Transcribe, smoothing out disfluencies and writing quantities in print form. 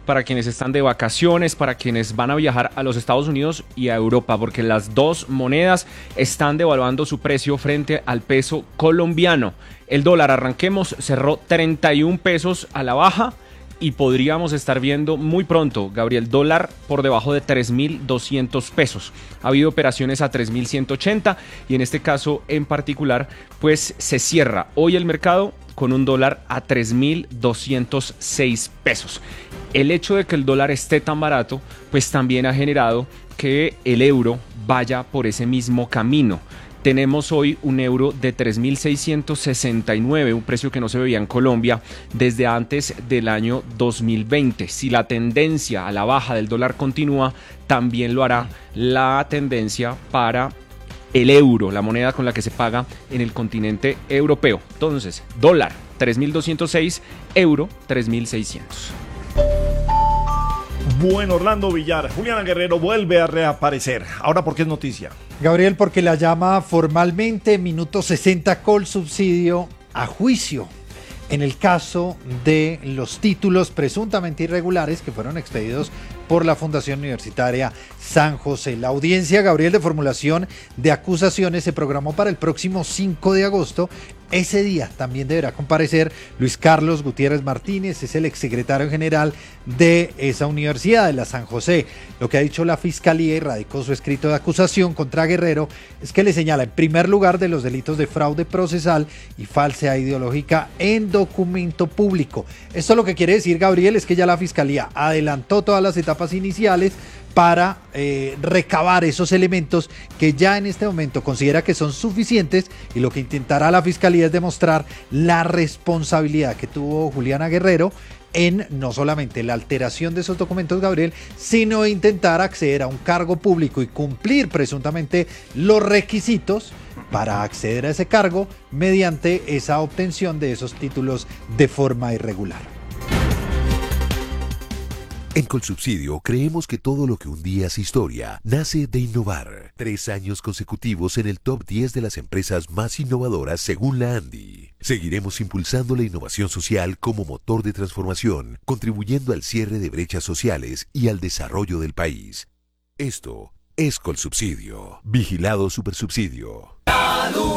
para quienes están de vacaciones, para quienes van a viajar a los Estados Unidos y a Europa, porque las dos monedas están devaluando su precio frente al peso colombiano. El dólar, arranquemos, cerró 31 pesos a la baja y podríamos estar viendo muy pronto, Gabriel, dólar por debajo de 3.200 pesos. Ha habido operaciones a 3.180 y en este caso en particular, pues se cierra hoy el mercado con un dólar a 3.206 pesos. El hecho de que el dólar esté tan barato, pues también ha generado que el euro vaya por ese mismo camino. Tenemos hoy un euro de 3.669, un precio que no se veía en Colombia desde antes del año 2020. Si la tendencia a la baja del dólar continúa, también lo hará la tendencia para el euro, la moneda con la que se paga en el continente europeo. Entonces, dólar 3.206, euro 3.600. Bueno, Orlando Villar, Juliana Guerrero vuelve a reaparecer. Ahora, ¿por qué es noticia? Gabriel, porque la llama formalmente minuto 60 Colsubsidio a juicio en el caso de los títulos presuntamente irregulares que fueron expedidos por la Fundación Universitaria San José. La audiencia, Gabriel, de formulación de acusaciones se programó para el próximo 5 de agosto. Ese día también deberá comparecer Luis Carlos Gutiérrez Martínez, es el exsecretario general de esa universidad, de la San José. Lo que ha dicho la Fiscalía y radicó su escrito de acusación contra Guerrero es que le señala en primer lugar de los delitos de fraude procesal y falsedad ideológica en documento público. Esto lo que quiere decir, Gabriel, es que ya la Fiscalía adelantó todas las etapas iniciales para recabar esos elementos que ya en este momento considera que son suficientes, y lo que intentará la Fiscalía es demostrar la responsabilidad que tuvo Juliana Guerrero en no solamente la alteración de esos documentos, Gabriel, sino intentar acceder a un cargo público y cumplir presuntamente los requisitos para acceder a ese cargo mediante esa obtención de esos títulos de forma irregular. En Colsubsidio creemos que todo lo que un día es historia nace de innovar. 3 años consecutivos en el top 10 de las empresas más innovadoras según la ANDI. Seguiremos impulsando la innovación social como motor de transformación, contribuyendo al cierre de brechas sociales y al desarrollo del país. Esto es Colsubsidio. Vigilado Supersubsidio.